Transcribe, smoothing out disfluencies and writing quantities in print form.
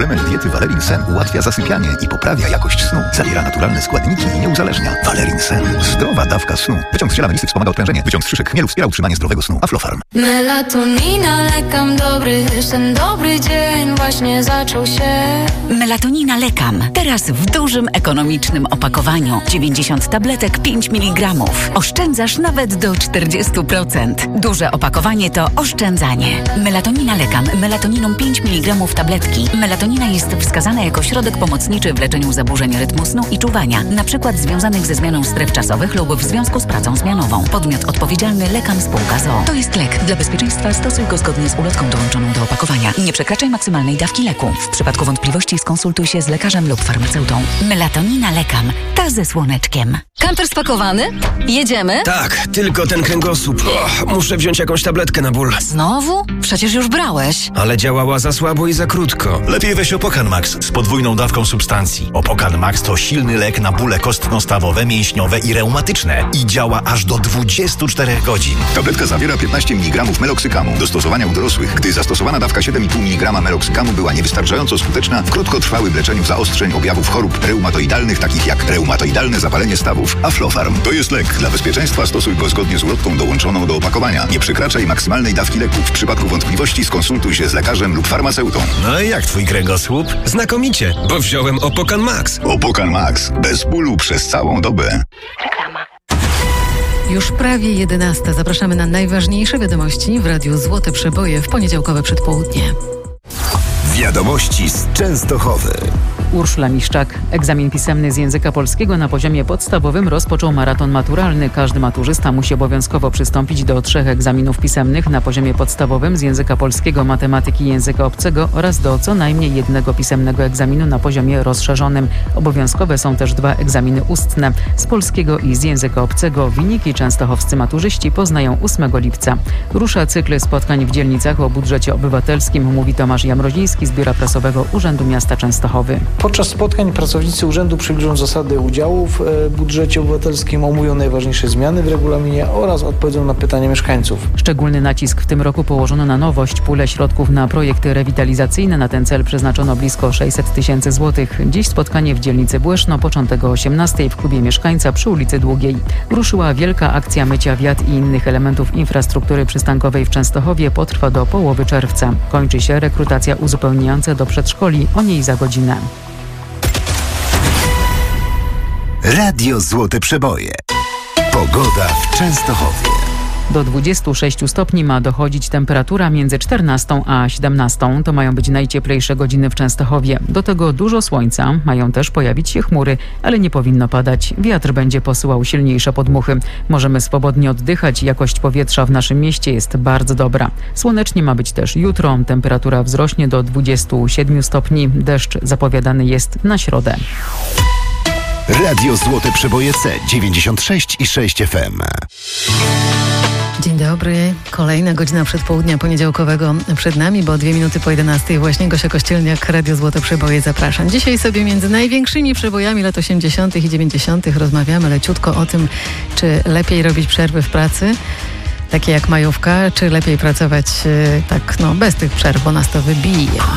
Suplement diety Valerin Sen ułatwia zasypianie i poprawia jakość snu. Zawiera naturalne składniki i nie uzależnia. Valerin Sen. Zdrowa dawka snu. Wyciąg z ziela melisy wspomaga odprężenie. Wyciąg z szyszek chmielu wspiera utrzymanie zdrowego snu. Aflofarm. Melatonina, lekam dobry, ten dobry dzień właśnie zaczął się. Melatonina lekam. Teraz w dużym, ekonomicznym opakowaniu. 90 tabletek, 5 mg. Oszczędzasz nawet do 40%. Duże opakowanie to oszczędzanie. Melatonina lekam. Melatoniną 5 mg tabletki. Melatonina jest wskazana jako środek pomocniczy w leczeniu zaburzeń rytmu snu i czuwania, np. związanych ze zmianą stref czasowych lub w związku z pracą zmianową. Podmiot odpowiedzialny Lekam Spółka z o.o. To jest lek. Dla bezpieczeństwa stosuj go zgodnie z ulotką dołączoną do opakowania. Nie przekraczaj maksymalnej dawki leku. W przypadku wątpliwości skonsultuj się z lekarzem lub farmaceutą. Melatonina Lekam. Ta ze słoneczkiem. Kamper spakowany? Jedziemy? Tak, tylko ten kręgosłup. Muszę wziąć jakąś tabletkę na ból. Znowu? Przecież już brałeś. Ale działała za słabo i za krótko. Lepiej weź Opokan Max z podwójną dawką substancji. Opokan Max to silny lek na bóle kostno-stawowe, mięśniowe i reumatyczne i działa aż do 24 godzin. Tabletka zawiera 15 mg meloksykamu. Do stosowania u dorosłych, gdy zastosowana dawka 7,5 mg meloksykamu była niewystarczająco skuteczna w krótkotrwałym leczeniu zaostrzeń objawów chorób reumatoidalnych, takich jak reumatoidalne zapalenie stawów. Aflofarm. To jest lek. Dla bezpieczeństwa stosuj go zgodnie z ulotką dołączoną do opakowania. Nie przekraczaj maksymalnej dawki leku. W przypadku wątpliwości skonsultuj się z lekarzem lub farmaceutą. No i jak twój kręgosłup? Znakomicie, bo wziąłem Opokan Max. Opokan Max. Bez bólu przez całą dobę. Już prawie 11. Zapraszamy na najważniejsze wiadomości w Radiu Złote Przeboje w poniedziałkowe przedpołudnie. Wiadomości z Częstochowy. Urszula Miszczak. Egzamin pisemny z języka polskiego na poziomie podstawowym rozpoczął maraton maturalny. Każdy maturzysta musi obowiązkowo przystąpić do 3 egzaminów pisemnych na poziomie podstawowym z języka polskiego, matematyki i języka obcego oraz do co najmniej 1 pisemnego egzaminu na poziomie rozszerzonym. Obowiązkowe są też 2 egzaminy ustne z polskiego i z języka obcego. Wyniki częstochowscy maturzyści poznają 8 lipca. Rusza cykl spotkań w dzielnicach o budżecie obywatelskim, mówi Tomasz Jamroziński z Biura Prasowego Urzędu Miasta Częstochowy. Podczas spotkań pracownicy urzędu przybliżą zasady udziału w budżecie obywatelskim, omówią najważniejsze zmiany w regulaminie oraz odpowiedzą na pytania mieszkańców. Szczególny nacisk w tym roku położono na nowość. Pulę środków na projekty rewitalizacyjne. Na ten cel przeznaczono blisko 600 000 złotych. Dziś spotkanie w dzielnicy Błeszno, początek o 18:00 w klubie mieszkańca przy ulicy Długiej. Ruszyła wielka akcja mycia wiat i innych elementów infrastruktury przystankowej w Częstochowie. Potrwa do połowy czerwca. Kończy się rekrutacja uzupełniająca do przedszkoli. O niej za godzinę. Radio Złote Przeboje. Pogoda w Częstochowie. Do 26 stopni ma dochodzić temperatura między 14 a 17. To mają być najcieplejsze godziny w Częstochowie. Do tego dużo słońca, mają też pojawić się chmury, ale nie powinno padać. Wiatr będzie posyłał silniejsze podmuchy. Możemy swobodnie oddychać, jakość powietrza w naszym mieście jest bardzo dobra. Słonecznie ma być też jutro, temperatura wzrośnie do 27 stopni. Deszcz zapowiadany jest na środę. Radio Złote Przeboje C 96,6 FM. Dzień dobry. Kolejna godzina przedpołudnia poniedziałkowego przed nami, bo 2 minuty po 11 właśnie Gosia Kościelniak, Radio Złote Przeboje, zapraszam. Dzisiaj sobie między największymi przebojami lat 80. i 90. rozmawiamy leciutko o tym, czy lepiej robić przerwy w pracy, takie jak majówka, czy lepiej pracować tak bez tych przerw, bo nas to wybija.